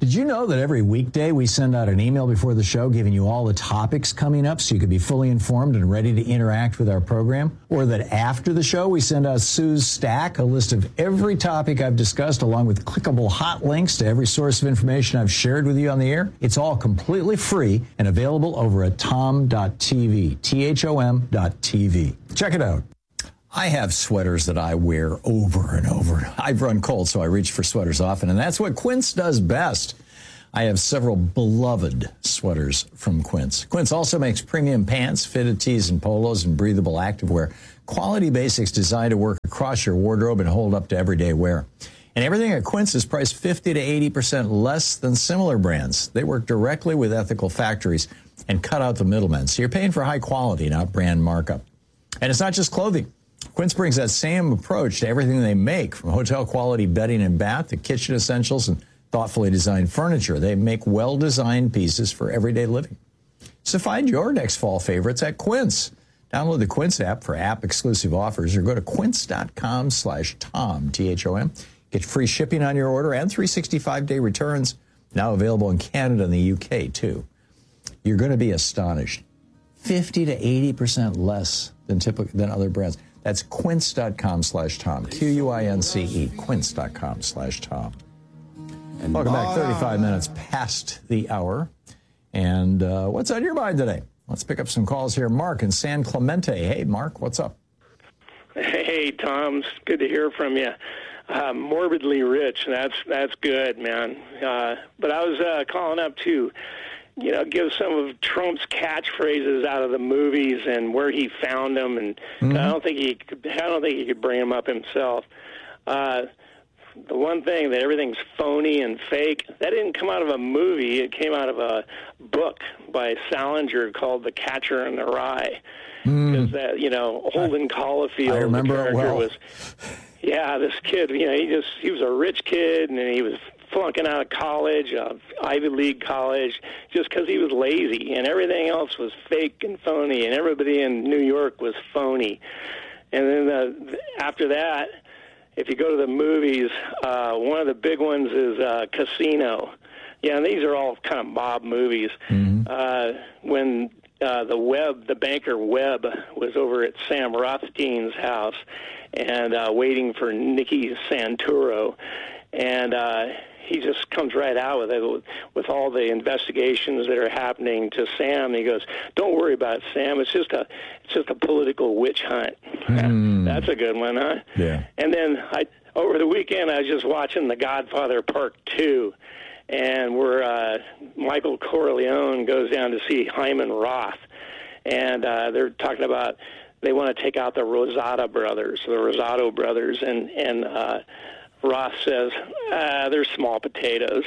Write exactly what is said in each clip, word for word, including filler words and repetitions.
Did you know that every weekday we send out an email before the show giving you all the topics coming up so you could be fully informed and ready to interact with our program? Or that after the show we send out Sue's Stack, a list of every topic I've discussed along with clickable hot links to every source of information I've shared with you on the air? It's all completely free and available over at tom dot t v, T H O M dot T V. Check it out. I have sweaters that I wear over and over. I've run cold, so I reach for sweaters often, and that's what Quince does best. I have several beloved sweaters from Quince. Quince also makes premium pants, fitted tees, and polos, and breathable activewear. Quality basics designed to work across your wardrobe and hold up to everyday wear. And everything at Quince is priced fifty to eighty percent less than similar brands. They work directly with ethical factories and cut out the middlemen, so you're paying for high quality, not brand markup. And it's not just clothing. Quince brings that same approach to everything they make, from hotel-quality bedding and bath to kitchen essentials and thoughtfully designed furniture. They make well-designed pieces for everyday living. So find your next fall favorites at Quince. Download the Quince app for app-exclusive offers or go to quince.com slash Tom, T H O M. Get free shipping on your order and three hundred sixty-five day returns. Now available in Canada and the U K, too. You're going to be astonished. fifty to eighty percent less than typical than other brands. That's quince.com slash Tom, Q U I N C E, quince.com slash Tom. Welcome back, thirty-five minutes past the hour. And uh, what's on your mind today? Let's pick up some calls here. Mark in San Clemente. Hey, Mark, what's up? Hey, Tom, it's good to hear from you. Uh, morbidly rich, that's that's good, man. Uh, but I was uh, calling up to, you know, give some of Trump's catchphrases out of the movies and where he found them, and mm-hmm. I don't think he could, I don't think he could bring them up himself. Uh, the one thing that everything's phony and fake, that didn't come out of a movie. It came out of a book by Salinger called The Catcher in the Rye. Because mm. that, you know, Holden Caulfield, I remember the character it well. was, yeah, this kid, you know, he just he was a rich kid, and he was flunking out of college, uh, Ivy League college, just because he was lazy, and everything else was fake and phony, and everybody in New York was phony. And then uh, after that, if you go to the movies, uh, one of the big ones is uh, Casino. Yeah, and these are all kind of mob movies. Mm-hmm. Uh, when uh, the Webb, the banker Webb, was over at Sam Rothstein's house and uh, waiting for Nicky Santoro, and uh, he just comes right out with it, with all the investigations that are happening to Sam. He goes, "Don't worry about it, Sam. It's just a, it's just a political witch hunt." Mm. That's a good one, huh? Yeah. And then I, over the weekend, I was just watching The Godfather Part Two, and where uh, Michael Corleone goes down to see Hyman Roth, and uh, they're talking about they want to take out the Rosado brothers, the Rosado brothers, and and. Uh, Ross says, ah, they're small potatoes.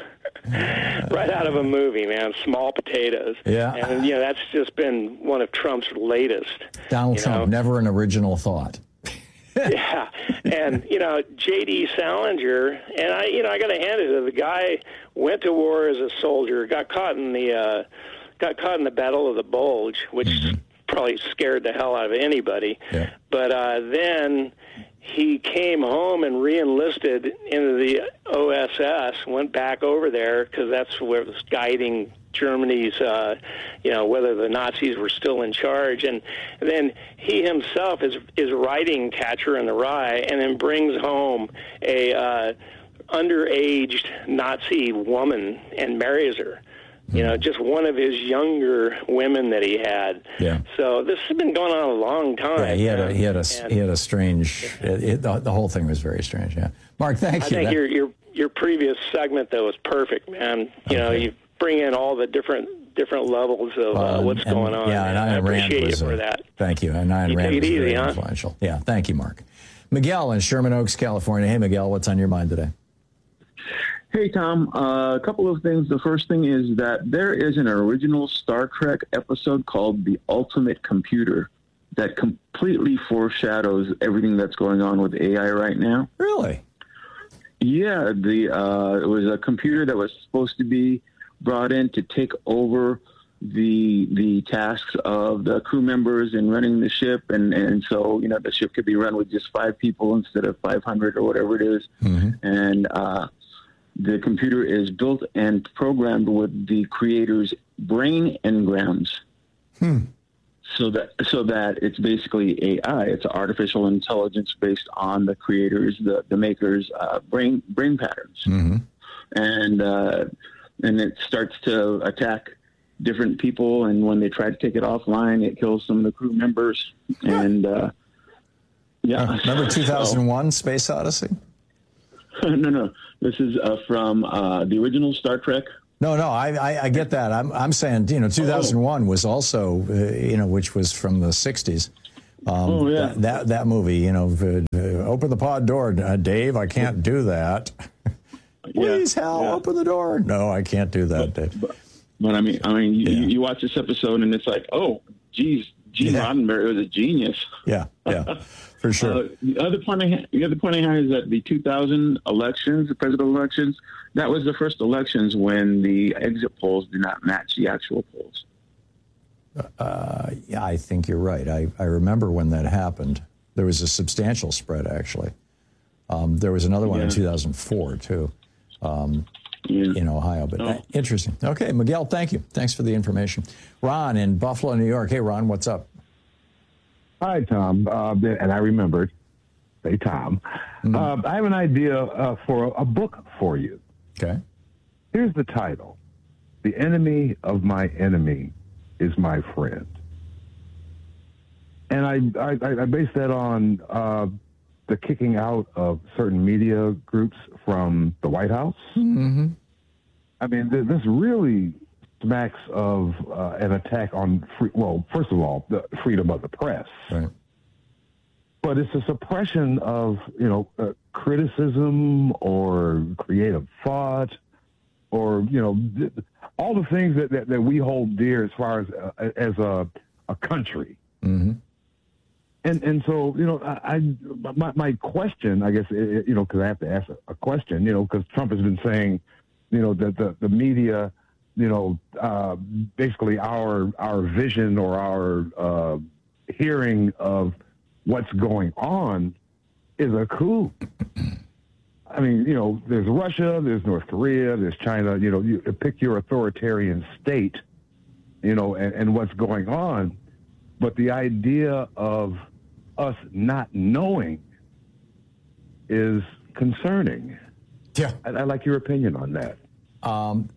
Right out of a movie, man, small potatoes. Yeah. And, you know, that's just been one of Trump's latest. Donald Trump, know? Never an original thought. Yeah. And, you know, J D. Salinger, and I, you know, I got to hand it to the guy, went to war as a soldier, got caught in the, uh, got caught in the Battle of the Bulge, which mm-hmm. probably scared the hell out of anybody. Yeah. But uh, then he came home and re-enlisted into the O S S, went back over there because that's where it was guiding Germany's, uh, you know, whether the Nazis were still in charge. And then he himself is is writing Catcher in the Rye, and then brings home a uh, underaged Nazi woman and marries her. You know, just one of his younger women that he had. Yeah. So this has been going on a long time. Yeah, he had a he had a and, he had a strange. It, it, the, the whole thing was very strange. Yeah. Mark, thank I you. I think that, your your your previous segment though was perfect, man. You okay. know, you bring in all the different different levels of uh, what's and, going on. Yeah, and I appreciate was, you for uh, that. Thank you. And Ayn Rand was easy, very huh? influential. Yeah, thank you, Mark. Miguel in Sherman Oaks, California. Hey, Miguel, what's on your mind today? Hey, Tom. Uh, a couple of things. The first thing is that there is an original Star Trek episode called The Ultimate Computer that completely foreshadows everything that's going on with A I right now. Really? Yeah. The uh, it was a computer that was supposed to be brought in to take over the the tasks of the crew members in running the ship, and, and so, you know, the ship could be run with just five people instead of five hundred or whatever it is. Mm-hmm. And uh the computer is built and programmed with the creator's brain engrams. Hmm. So that so that it's basically A I. It's artificial intelligence based on the creators, the the makers' uh, brain brain patterns, Mm-hmm. and uh, and it starts to attack different people. And when they try to take it offline, it kills some of the crew members. And uh, yeah, Uh, remember two thousand one Space Odyssey? no, no, this is uh, from uh, the original Star Trek. No, no, I, I, I get that. I'm, I'm saying, you know, two thousand one was also, uh, you know, which was from the sixties. Um, oh, yeah. That, that, that movie, you know, uh, open the pod door, uh, Dave, I can't do that. Please, yeah, Hal, yeah. open the door. No, I can't do that, Dave. But, but I mean, I mean, you, Yeah. you watch this episode and it's like, oh, geez, Gene Yeah. Roddenberry was a genius. Yeah, yeah, for sure. Uh, the other point I ha- the other point I have is that the two thousand elections, the presidential elections, that was the first elections when the exit polls did not match the actual polls. Uh, yeah, I think you're right. I, I remember when that happened. There was a substantial spread, actually. Um, there was another one in Yeah. two thousand four, too, um, Yeah. in Ohio. But Oh. uh, interesting. Okay, Miguel, thank you. Thanks for the information. Ron in Buffalo, New York. Hey, Ron, what's up? Hi, Tom. Uh, and I remembered. Say, Tom. Mm-hmm. Uh, I have an idea uh, for a book for you. Okay. Here's the title: "The Enemy of My Enemy Is My Friend." And I I, I base that on uh, the kicking out of certain media groups from the White House. Mm-hmm. I mean, th- this really smacks of uh, an attack on free. Well, first of all, the freedom of the press. Right. But it's a suppression of, you know, uh, criticism or creative thought or, you know, th- all the things that, that, that we hold dear as far as uh, as a, a country. Mm-hmm. And and so, you know, I, I my, my question, I guess, you know, because I have to ask a, a question, you know, because Trump has been saying, you know, that the, the media, you know, uh, basically our our vision or our uh, hearing of what's going on is a coup. I mean, you know, there's Russia, there's North Korea, there's China. You know, you pick your authoritarian state, you know, and, and what's going on. But the idea of us not knowing is concerning. Yeah. I'd, I'd like your opinion on that. Um,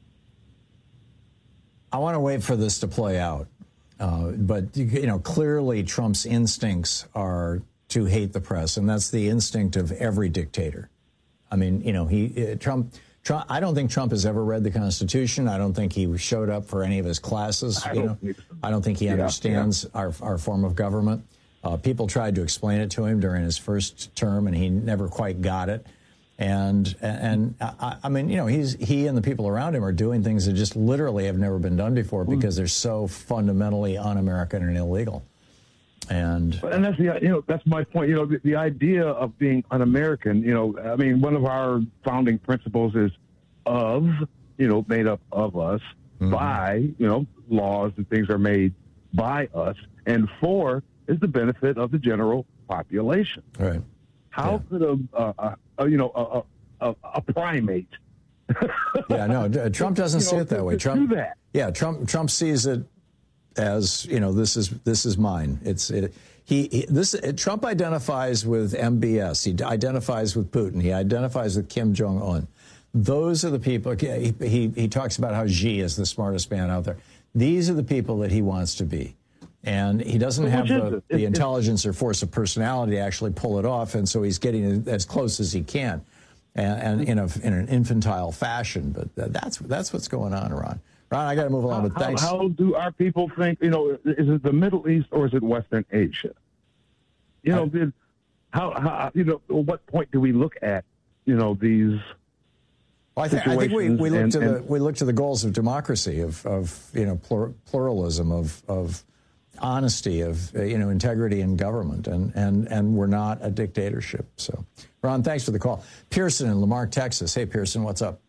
I want to wait for this to play out. Uh, but, you know, clearly Trump's instincts are to hate the press, and that's the instinct of every dictator. I mean, you know, he uh, Trump, Trump. I don't think Trump has ever read the Constitution. I don't think he showed up for any of his classes. I you don't know, think so. I don't think he Yeah, understands our our form of government. Uh, people tried to explain it to him during his first term, and he never quite got it. And and I, I mean, you know, he's he and the people around him are doing things that just literally have never been done before because they're so fundamentally un-American and illegal. And And that's the you know that's my point. You know, the, the idea of being un-American. You know, I mean, one of our founding principles is of, you know, made up of us, Mhm. by, you know, laws and things are made by us, and for is the benefit of the general population. right. How Yeah. could a, a, a you know a, a, a primate? Yeah, no, uh, Trump doesn't You see know, it that to- way. to Trump, do that. yeah, Trump, Trump sees it as, you know, this is this is mine. It's it, he, he this Trump identifies with M B S. He identifies with Putin. He identifies with Kim Jong Un. Those are the people. He, he he talks about how Xi is the smartest man out there. These are the people that he wants to be. And he doesn't But have which is the, it? the It's- intelligence or force of personality to actually pull it off, and so he's getting as close as he can, and, and in a in an infantile fashion. But that's that's what's going on, Ron. Ron, I got to move along, but How, thanks. how do our people think? You know, is it the Middle East or is it Western Asia? You know, I- did how, how you know? At what point do we look at you know these? Well, I think I think we, we look and- to the and- we look to the goals of democracy, of of you know plur, pluralism, of of honesty, of uh, you know integrity in government, and and and we're not a dictatorship. So, Ron, thanks for the call. Pearson in Lamar, Texas. Hey, Pearson, what's up?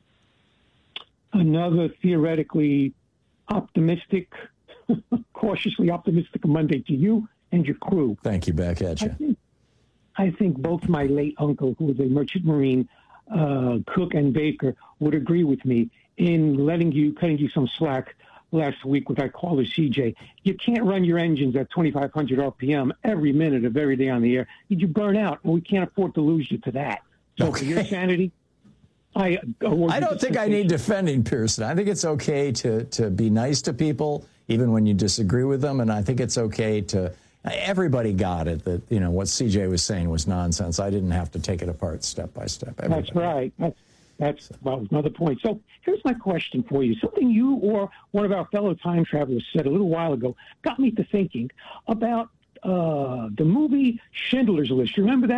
Another theoretically optimistic, cautiously optimistic Monday to you and your crew. Thank you. Back at I you. think, I think both my late uncle, who was a merchant marine, uh, Cook and Baker would agree with me in letting you, cutting you some slack last week with our caller C J. You can't run your engines at twenty-five hundred R P M every minute of every day on the air. You burn out, and we can't afford to lose you to that. So Okay. for your sanity, I I don't think I need defending Pearson. I think it's okay to to be nice to people, even when you disagree with them, and I think it's okay to. Everybody got it that you know what C J was saying was nonsense. I didn't have to take it apart step by step. Everybody. That's right. That's that's well, another point. So here's my question for you. Something you or one of our fellow time travelers said a little while ago got me to thinking about uh, the movie Schindler's List. You remember that?